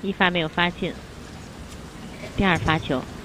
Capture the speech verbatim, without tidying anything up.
一发没有发进，第二发球。